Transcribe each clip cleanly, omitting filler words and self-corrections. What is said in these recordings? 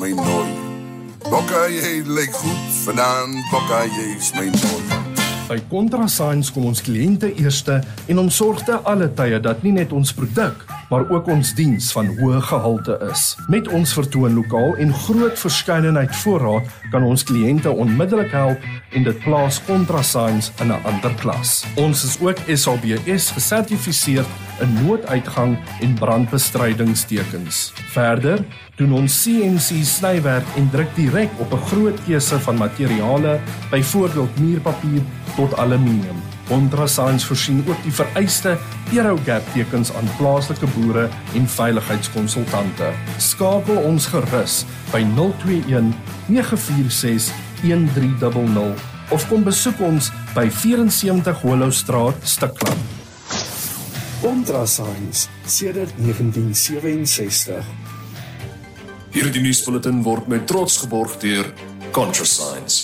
my nooi. Bokka, jy lyk goed vanaand, Bokka, jy is my nooi. By ContraScience kom ons kliënte eerste en ons sorg te alle tye dat nie net ons produk, maar ook ons diens van hoë gehalte is. Met ons vertoonlokaal en groot verskeidenheid voorraad kan ons kliënte onmiddellik help en dit plaas ContraScience in 'n ander klas. Ons is ook SABS gesertifiseer in nooduitgang en brandbestrydingstekens. Verder doen ons CNC snywerk en druk direk op 'n groot keuse van materiale, byvoorbeeld muurpapier tot aluminium. ContraScience voorsien ook die vereiste Aerogap tekens aan plaaslike boere en veiligheidskonsultante. Skakel ons gerus by 021 946 1300 of kom besoek ons by 74 Hollowstraat, Stikland. ContraScience sedert 1967. Hierdie nuusbulletin word met trots geborg deur ContraScience.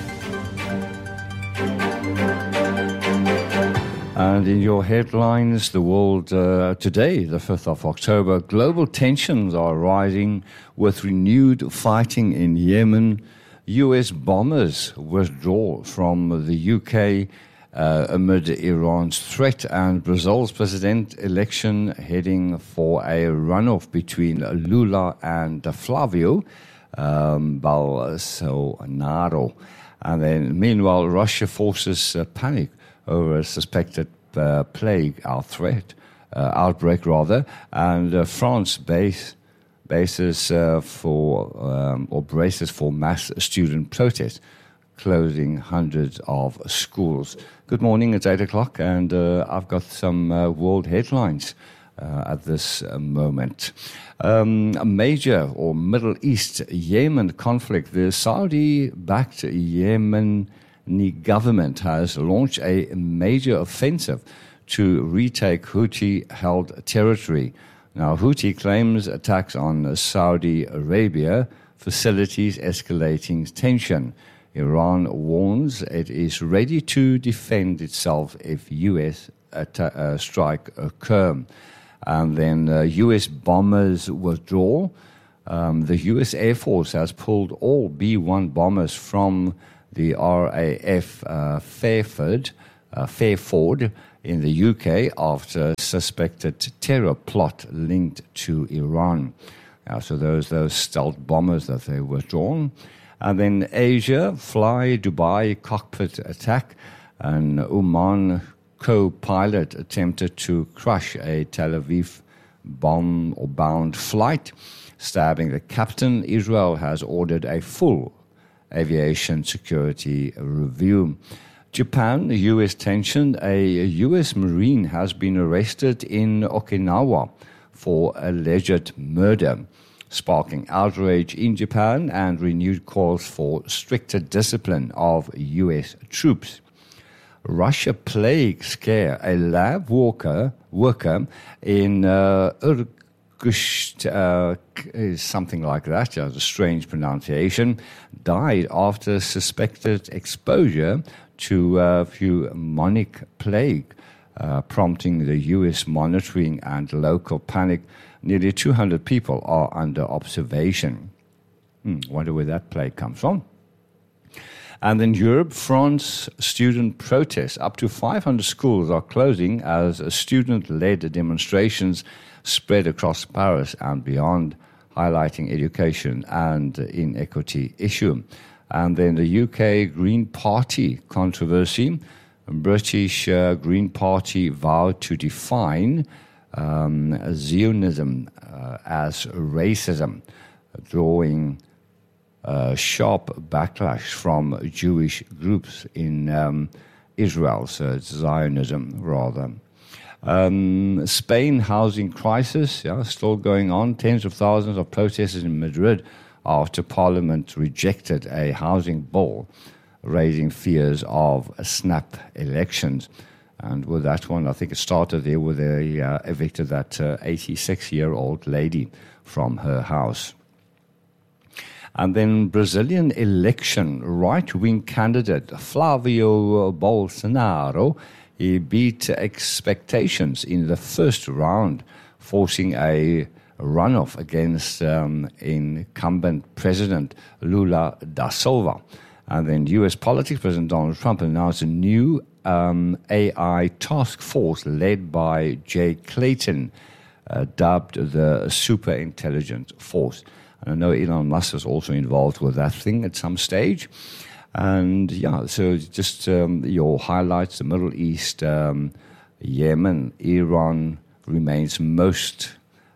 And in your headlines, the world today, the 5th of October, global tensions are rising with renewed fighting in Yemen. US bombers withdraw from the UK amid Iran's threat, and Brazil's president election heading for a runoff between Lula and Flavio Bolsonaro. And then, meanwhile, Russia forces panic over a suspected plague outbreak, and France braces for mass student protest, closing hundreds of schools. Good morning, it's 8 o'clock, and I've got some world headlines at this moment. A major or Middle East Yemen conflict. The Saudi-backed Yemeni government has launched a major offensive to retake Houthi-held territory. Now, Houthi claims attacks on Saudi Arabia facilities escalating tension. Iran warns it is ready to defend itself if U.S. strike occur. And then U.S. bombers withdraw. The U.S. Air Force has pulled all B-1 bombers from the RAF Fairford in the UK after suspected terror plot linked to Iran. So those stealth bombers that they withdrawn. And then Asia, Fly Dubai cockpit attack, and Oman co-pilot attempted to crush a Tel Aviv bomb or bound flight, stabbing the captain. Israel has ordered a full aviation security review. Japan, U.S. tension. A U.S. Marine has been arrested in Okinawa for alleged murder, sparking outrage in Japan and renewed calls for stricter discipline of U.S. troops. Russia plague scare. A lab worker in something like that, a strange pronunciation, died after suspected exposure to pneumonic plague, prompting the U.S. monitoring and local panic. Nearly 200 people are under observation. Wonder where that plague comes from. And in Europe, France student protests. Up to 500 schools are closing as student-led demonstrations spread across Paris and beyond, highlighting education and inequity issue. And then the UK Green Party controversy. British Green Party vowed to define Zionism as racism, drawing sharp backlash from Jewish groups in Israel, so it's Zionism rather. Spain housing crisis, still going on. Tens of thousands of protesters in Madrid after Parliament rejected a housing bill, raising fears of snap elections. And with that one, I think it started there where they evicted that 86-year-old lady from her house. And then Brazilian election, right-wing candidate Flavio Bolsonaro, he beat expectations in the first round, forcing a runoff against incumbent President Lula da Silva. And then U.S. politics, President Donald Trump announced a new AI task force led by Jay Clayton, dubbed the Super Intelligence Force. And I know Elon Musk was also involved with that thing at some stage. And yeah, so just your highlights, the Middle East, Yemen, Iran remains most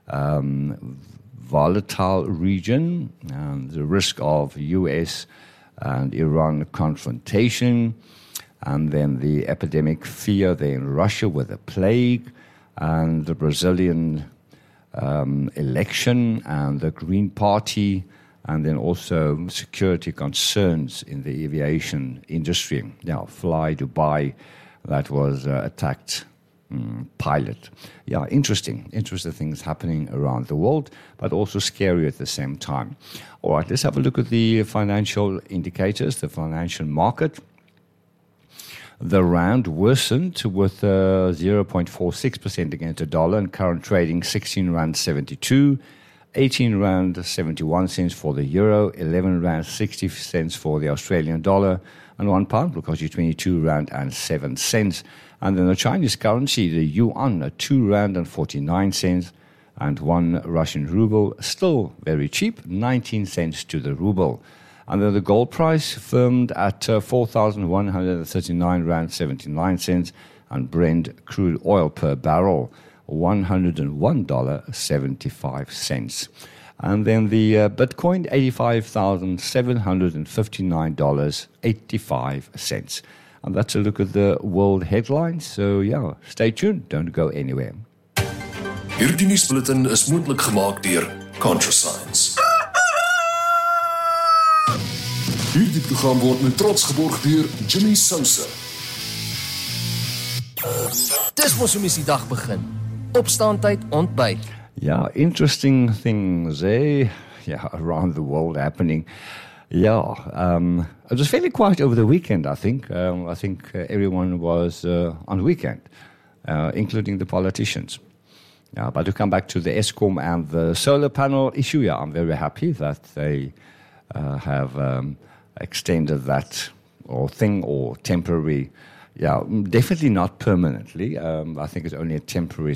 volatile region, and the risk of U.S. and Iran confrontation, and then the epidemic fear there in Russia with the plague, and the Brazilian election and the Green Party, and then also security concerns in the aviation industry. Yeah, Fly Dubai, that was attacked pilot. Yeah, interesting things happening around the world, but also scary at the same time. All right, let's have a look at the financial indicators, the financial market. The rand worsened with 0.46% against the dollar, and current trading 16 rand 72, 18 rand 71 cents for the euro, 11 rand 60 cents for the Australian dollar, and £1 will cost you 22 rand and 7 cents. And then the Chinese currency, the yuan, at 2 rand and 49 cents, and 1 Russian ruble, still very cheap, 19 cents to the ruble. And then the gold price firmed at 4,139 rand 79 cents, and Brent crude oil per barrel, $101.75. And then the Bitcoin, $85,759.85. And that's a look at the world headlines. So yeah, stay tuned. Don't go anywhere. Hierdie nuusbulletin is moontlik gemaak deur ContraScience. Hierdie program word met trots geborg deur Jimmy Sousa. Dis mos hoe mens die dag begin. Opstaantyd, ontbyt. Yeah, interesting things, around the world happening. Yeah, it was fairly quiet over the weekend, I think. I think everyone was on the weekend, including the politicians. But to come back to the Eskom and the solar panel issue, I'm very happy that they have extended that or temporary. Yeah, definitely not permanently. I think it's only a temporary